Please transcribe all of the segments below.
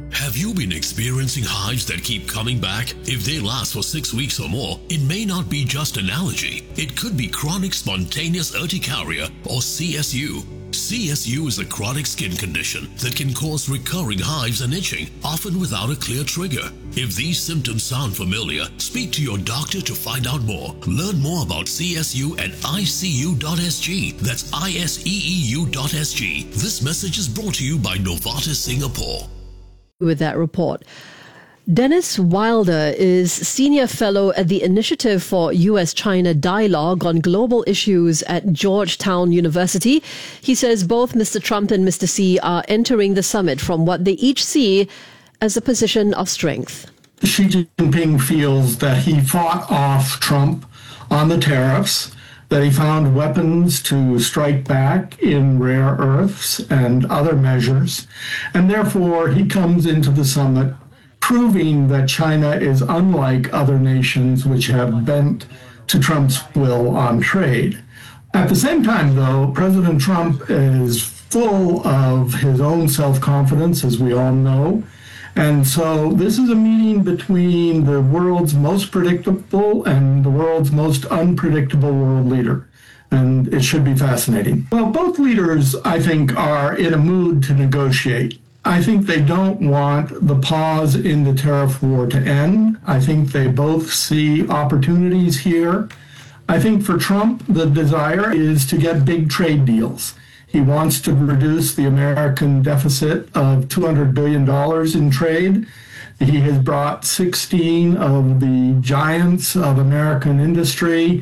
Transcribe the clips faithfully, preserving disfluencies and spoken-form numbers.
Have you been experiencing hives that keep coming back? If they last for six weeks or more, it may not be just an allergy. It could be chronic spontaneous urticaria or C S U. C S U is a chronic skin condition that can cause recurring hives and itching, often without a clear trigger. If these symptoms sound familiar, speak to your doctor to find out more. Learn more about C S U at I C U dot S G. That's I S E E U dot S G. This message is brought to you by Novartis Singapore. With that report, Dennis Wilder is Senior Fellow at the Initiative for U S China Dialogue on Global Issues at Georgetown University. He says both Mister Trump and Mister Xi are entering the summit from what they each see as a position of strength. Xi Jinping feels that he fought off Trump on the tariffs, that he found weapons to strike back in rare earths and other measures, and therefore he comes into the summit proving that China is unlike other nations which have bent to Trump's will on trade. At the same time, though, President Trump is full of his own self-confidence, as we all know, and so this is a meeting between the world's most predictable and the world's most unpredictable world leader. And it should be fascinating. Well, both leaders, I think, are in a mood to negotiate. I think they don't want the pause in the tariff war to end. I think they both see opportunities here. I think for Trump, the desire is to get big trade deals. He wants to reduce the American deficit of two hundred billion dollars in trade. He has brought sixteen of the giants of American industry,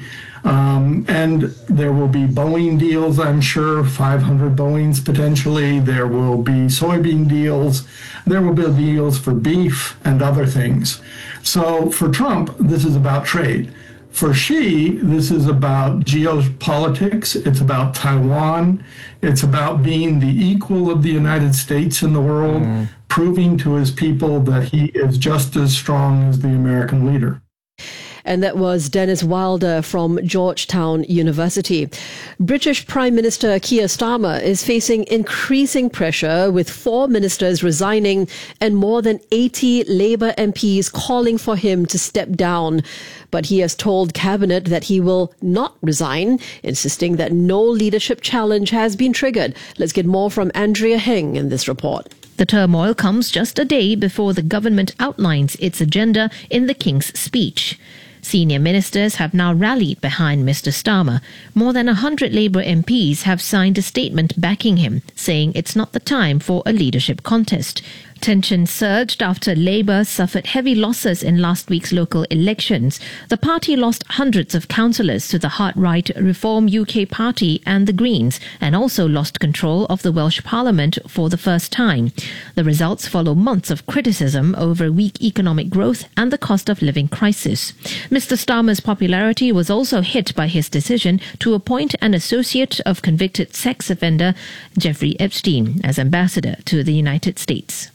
um, and there will be Boeing deals, I'm sure, five hundred Boeings potentially. There will be soybean deals. There will be deals for beef and other things. So for Trump, this is about trade. For Xi, this is about geopolitics. It's about Taiwan. It's about being the equal of the United States in the world, mm. proving to his people that he is just as strong as the American leader. And that was Dennis Wilder from Georgetown University. British Prime Minister Keir Starmer is facing increasing pressure, with four ministers resigning and more than eighty Labour M Ps calling for him to step down. But he has told Cabinet that he will not resign, insisting that no leadership challenge has been triggered. Let's get more from Andrea Heng in this report. The turmoil comes just a day before the government outlines its agenda in the King's Speech. Senior ministers have now rallied behind Mister Starmer. More than one hundred Labour M Ps have signed a statement backing him, saying it's not the time for a leadership contest. Tension surged after Labour suffered heavy losses in last week's local elections. The party lost hundreds of councillors to the hard-right Reform U K Party and the Greens, and also lost control of the Welsh Parliament for the first time. The results follow months of criticism over weak economic growth and the cost of living crisis. Mister Starmer's popularity was also hit by his decision to appoint an associate of convicted sex offender Jeffrey Epstein as ambassador to the United States.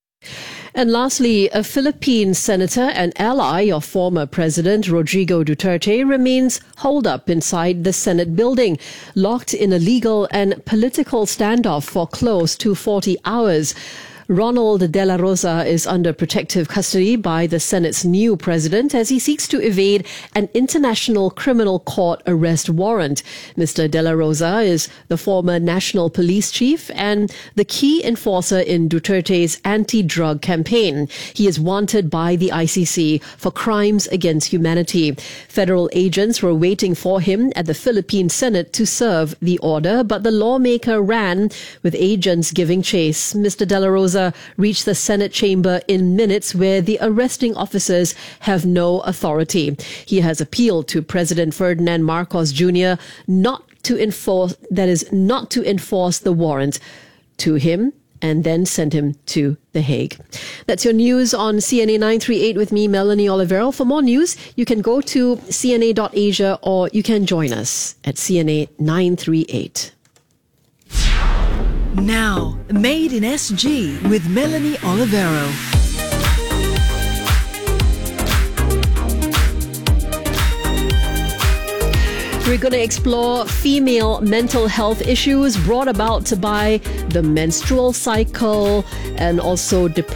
And lastly, a Philippine senator and ally of former President Rodrigo Duterte remains holed up inside the Senate building, locked in a legal and political standoff for close to forty hours. Ronald De La Rosa is under protective custody by the Senate's new president as he seeks to evade an international criminal court arrest warrant. Mister De La Rosa is the former national police chief and the key enforcer in Duterte's anti-drug campaign. He is wanted by the I C C for crimes against humanity. Federal agents were waiting for him at the Philippine Senate to serve the order, but the lawmaker ran, with agents giving chase. Mister De La Rosa reached the Senate chamber in minutes, where the arresting officers have no authority. He has appealed to President Ferdinand Marcos Junior not to enforce, that is, not to enforce the warrant to him, and then send him to The Hague. That's your news on C N A nine thirty-eight with me, Melanie Olivero. For more news, you can go to C N A dot asia or you can join us at C N A nine thirty-eight. Now, Made in S G with Melanie Olivero. We're going to explore female mental health issues brought about by the menstrual cycle and also depression.